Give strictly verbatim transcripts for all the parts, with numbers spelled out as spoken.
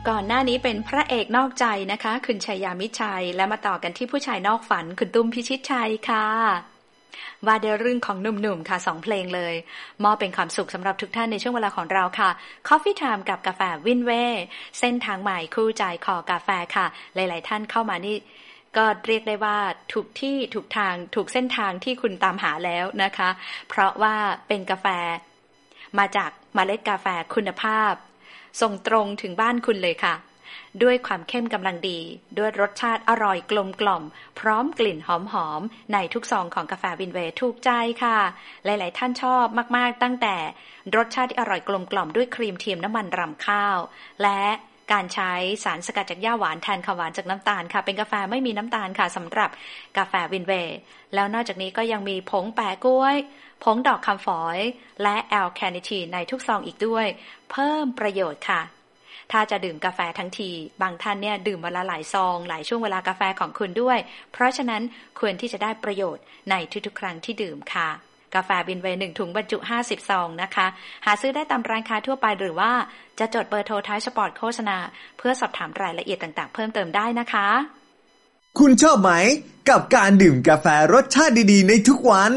ก่อนหน้านี้เป็นพระเอกนอกใจนะคะคุณชัยยามิตรชัยและมาต่อกันที่ผู้ชายนอกฝันคุณตุ้มพิชิตชัยค่ะว่าในเรื่องของหนุ่มๆค่ะสองเพลงเลยมอบเป็นความสุขสำหรับทุกท่านในช่วงเวลาของเราค่ะ Coffee Time กับกาแฟวินเว่เส้นทางใหม่คู่ใจคอกาแฟค่ะหลายๆท่านเข้ามานี่ก็เรียกได้ว่าถูกที่ถูกทางถูกเส้นทางที่คุณตามหาแล้วนะคะเพราะว่าเป็นกาแฟมาจากเมล็ดกาแฟคุณภาพส่งตรงถึงบ้านคุณเลยค่ะด้วยความเข้มกำลังดีด้วยรสชาติอร่อยกลมกล่อมพร้อมกลิ่นหอมๆในทุกซองของกาแฟวินเวย์ถูกใจค่ะหลายๆท่านชอบมากๆตั้งแต่รสชาติที่อร่อยกลมกล่อมด้วยครีมเทียมน้ำมันรำข้าวและการใช้สารสกัดจากหญ้าหวานแทนข้าวหวานจากน้ำตาลค่ะเป็นกาแฟไม่มีน้ำตาลค่ะสำหรับกาแฟวินเวย์แล้วนอกจากนี้ก็ยังมีผงแปะกล้วยผงดอกคำฝอยและแอลแคนิทีนในทุกซองอีกด้วยเพิ่มประโยชน์ค่ะถ้าจะดื่มกาแฟทั้งทีบางท่านเนี่ยดื่มวันละหลายซองหลายช่วงเวลากาแฟของคุณด้วยเพราะฉะนั้นควรที่จะได้ประโยชน์ในทุกๆครั้งที่ดื่มค่ะกาแฟวินเวย์หนึ่งถุงบรรจุห้าสิบซองนะคะหาซื้อได้ตามร้านค้าทั่วไปหรือว่าจะจดเบอร์โทรท้ายสปอตโฆษณาเพื่อสอบถามรายละเอียดต่างๆเพิ่มเติมได้นะคะคุณชอบไหมกับการดื่มกาแฟรสชาติดีๆในทุกวัน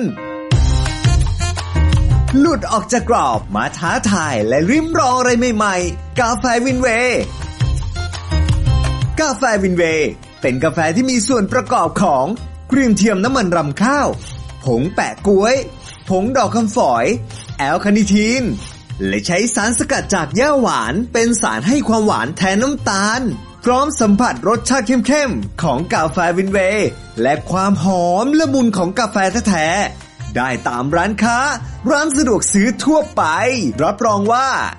หลุดออกจากกรอบมาท้าทายและริมรองอะไรใหม่ๆกาแฟวินเวย์กาแฟวินเวย์เป็นกาแฟที่มีส่วนประกอบของครีมเทียมน้ำมันรำข้าวผงแปะก๊วยผงดอกคำฝอยแอลคาเนทีนและใช้สารสกัดจากหญ้าหวานเป็นสารให้ความหวานแทนน้ำตาลพร้อมสัมผัสรสชาติเข้มๆของกาแฟวินเวย์และความหอมละมุนของกาแฟแท้ๆได้ตามร้านค้าร้านสะดวกซื้อทั่วไปรับรองว่า